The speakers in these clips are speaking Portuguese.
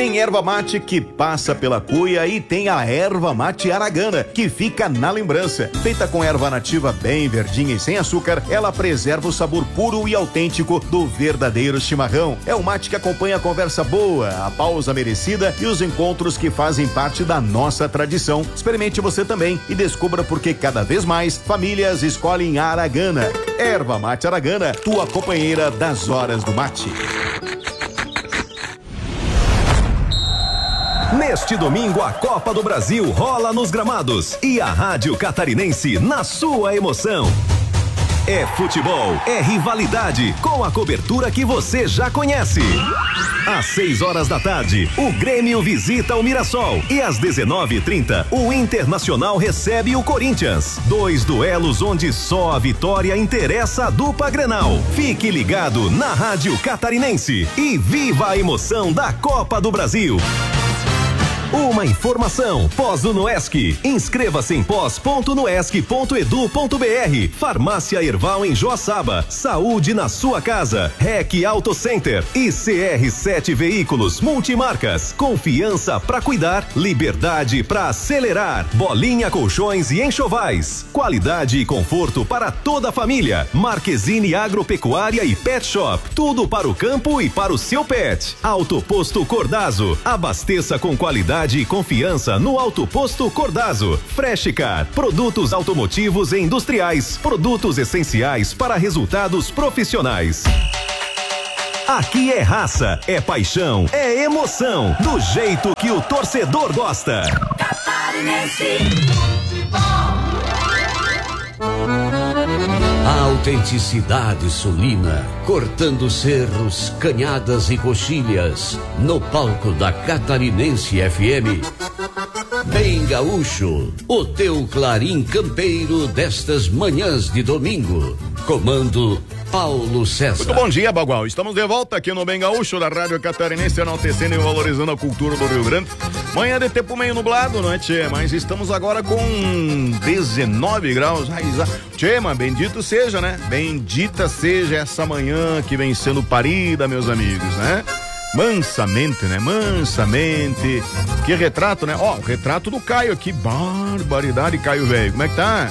Tem erva mate que passa pela cuia e tem a erva mate aragana, que fica na lembrança. Feita com erva nativa bem verdinha e sem açúcar, ela preserva o sabor puro e autêntico do verdadeiro chimarrão. É um mate que acompanha a conversa boa, a pausa merecida e os encontros que fazem parte da nossa tradição. Experimente você também e descubra por que cada vez mais famílias escolhem a aragana. Erva mate aragana, tua companheira das horas do mate. Neste domingo, a Copa do Brasil rola nos gramados e a Rádio Catarinense na sua emoção. É futebol, é rivalidade, com a cobertura que você já conhece. Às 6 horas da tarde, o Grêmio visita o Mirassol e às 19h30, o Internacional recebe o Corinthians. 2 duelos onde só a vitória interessa a dupla Grenal. Fique ligado na Rádio Catarinense e viva a emoção da Copa do Brasil. Uma informação, Pós-Unoesc. Inscreva-se em pós.unoesc.edu.br. Farmácia Erval em Joaçaba. Saúde na sua casa. REC Auto Center e CR7 Veículos Multimarcas. Confiança pra cuidar, liberdade pra acelerar. Bolinha Colchões e Enxovais. Qualidade e conforto para toda a família. Marquezine Agropecuária e Pet Shop. Tudo para o campo e para o seu pet. Autoposto Cordazo. Abasteça com qualidade e confiança no Autoposto Cordazo. Freshcar, produtos automotivos e industriais, produtos essenciais para resultados profissionais. Aqui é raça, é paixão, é emoção, do jeito que o torcedor gosta. Catarinense Futebol. A autenticidade sulina, cortando cerros, canhadas e coxilhas, no palco da Catarinense FM. Bem gaúcho, o teu clarim campeiro destas manhãs de domingo. Comando Paulo César. Muito bom dia, Bagual. Estamos de volta aqui no Bem Gaúcho da Rádio Catarinense, enaltecendo e valorizando a cultura do Rio Grande. Manhã de tempo meio nublado, não é, tchê? Mas estamos agora com 19 graus. Tchê, mas bendito seja, né? Bendita seja essa manhã que vem sendo parida, meus amigos, né? Mansamente, né? Mansamente. Que retrato, né? Ó, o retrato do Caio aqui. Barbaridade, Caio, velho. Como é que tá?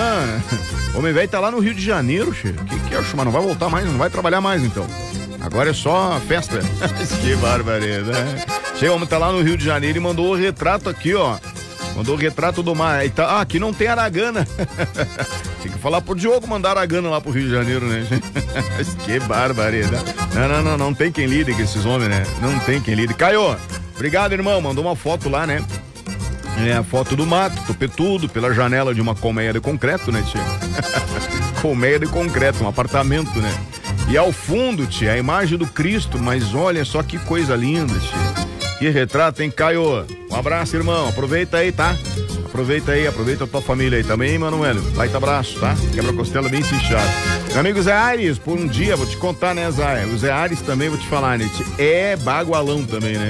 O homem velho tá lá no Rio de Janeiro, che. Que acho, mas não vai voltar mais, não vai trabalhar mais, então. Agora é só festa. Que barbaridade. Che, o homem tá lá no Rio de Janeiro e mandou o retrato aqui, ó. Mandou o retrato do mar. Tá, aqui não tem aragana. Tem que falar pro Diogo mandar aragana lá pro Rio de Janeiro, né? Que barbaridade. Não tem quem lide com esses homens, né? Não tem quem lide. Caio, obrigado, irmão. Mandou uma foto lá, né? É a foto do mato, topetudo, pela janela de uma colmeia de concreto, né, tia? Colmeia de concreto, um apartamento, né? E ao fundo, tia, a imagem do Cristo, mas olha só que coisa linda, tia. Que retrato, hein, Caio? Um abraço, irmão. Aproveita aí, tá? Aproveita a tua família aí também, hein, Manuel? Baita abraço, tá? Quebra-costela bem cinchado. Meu amigo Zé Aires, por um dia, vou te contar, né, Zé? O Zé Aires também, vou te falar, né? É bagualão também, né?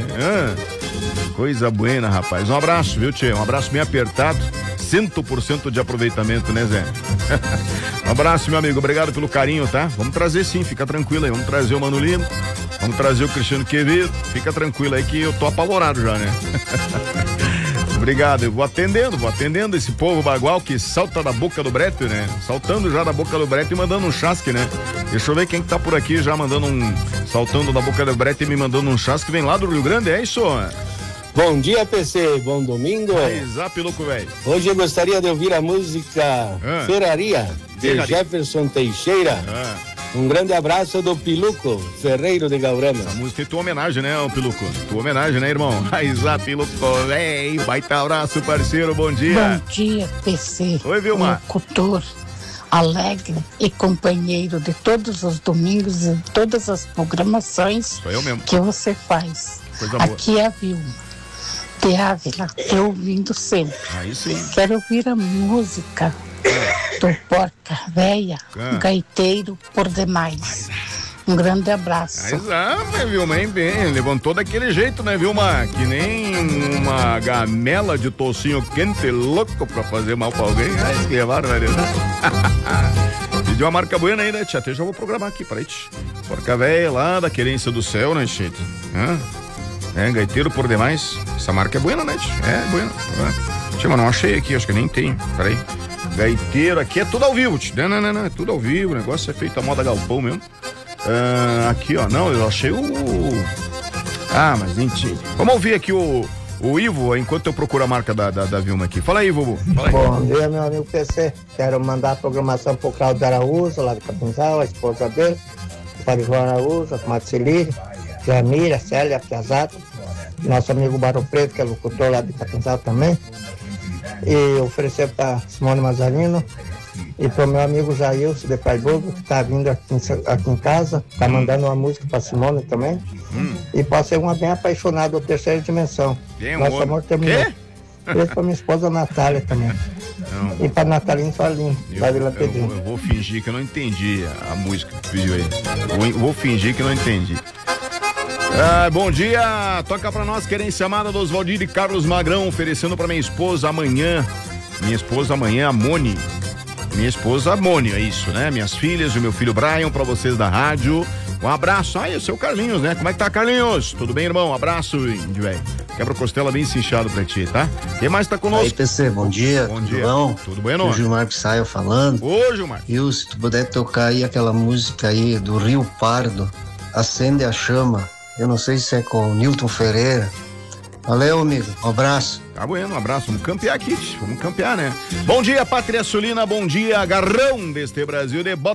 Coisa buena, rapaz. Um abraço, viu, tchê? Um abraço bem apertado. 100% de aproveitamento, né, Zé? Um abraço, meu amigo. Obrigado pelo carinho, tá? Vamos trazer sim, fica tranquilo aí. Vamos trazer o Mano Lima. Vamos trazer o Cristiano Quevedo. Fica tranquilo aí que eu tô apavorado já, né? Obrigado, eu vou atendendo esse povo bagual que salta da boca do brete, né? Saltando já da boca do brete e mandando um chasque, né? Deixa eu ver quem que tá por aqui já mandando saltando da boca do brete e me mandando um chasque, vem lá do Rio Grande, é isso? Bom dia, PC, bom domingo. Zap, louco, velho. Hoje eu gostaria de ouvir a música Ferraria, de Jefferson Teixeira. Um grande abraço do Piluco Ferreiro de Gaurama. Essa música é tua homenagem, né, Piluco? Tua homenagem, né, irmão? Zap, Piluco, velho. Baita abraço, parceiro, bom dia. Bom dia, PC. Oi, Vilmar. Locutor alegre e companheiro de todos os domingos e todas as programações que você faz. Coisa boa. Aqui é a Vilma de Ávila, eu ouvindo sempre. Aí sim. Quero ouvir a música do Porca Véia, gaiteiro por demais. Um grande abraço. Vilma, hein, bem, levantou daquele jeito, né, Vilma? Que nem uma gamela de tocinho quente louco pra fazer mal pra alguém. Ai, que barbaridade. Pediu uma marca buena aí, né, tia? Até já vou programar aqui, peraí. Porca Véia lá da Querência do Céu, né, gente? Gaiteiro por demais. Essa marca é buena, né? É buena. Tchê, mas não achei aqui, acho que nem tem. Peraí. Gaiteiro, aqui é tudo ao vivo, tchê. Não, é tudo ao vivo, o negócio é feito a moda galpão mesmo. Aqui, ó, não, eu achei mas nem tinha. Vamos ouvir aqui o Ivo, enquanto eu procuro a marca da Vilma aqui. Fala aí, Ivo. Fala aí. Bom dia, meu amigo PC. Quero mandar a programação pro Claudio Araújo, lá de Capinzal, a esposa dele, o Fábio João Araújo, a Marceline, Jamira, Célia, Piazzato, nosso amigo Barro Preto, que é locutor lá de Capinzal também. E oferecer para Simone Mazarino e pro meu amigo Jailson de Paibogo, que tá vindo aqui em casa, tá mandando uma música pra Simone também. E pode ser uma bem apaixonada da terceira dimensão. Nosso amor terminou. Beijo pra minha esposa Natália também. Não. E pra Natalina Solinho, da Vila Pedrinho. Eu vou fingir que eu não entendi a música que tu pediu aí. Eu vou fingir que eu não entendi. Bom dia, toca pra nós, querência amada do Oswaldir e Carlos Magrão, oferecendo pra minha esposa amanhã, a Moni. Minha esposa Moni, é isso, né? Minhas filhas e o meu filho Brian, pra vocês da rádio. Um abraço. O seu Carlinhos, né? Como é que tá, Carlinhos? Tudo bem, irmão? Um abraço, velho. Quebra-costela bem cinchado pra ti, tá? Quem mais tá conosco? Aí, PC, bom dia. Bom dia. Bom? Tudo bem, não? O Gilmar Psaio falando. Ô, Gilmar. E se tu puder tocar aí aquela música aí do Rio Pardo, Acende a Chama. Eu não sei se é com o Nilton Ferreira. Valeu, amigo. Um abraço. Tá bueno, um abraço. Vamos campear aqui, né? Bom dia, Pátria Sulina. Bom dia, Garrão deste Brasil de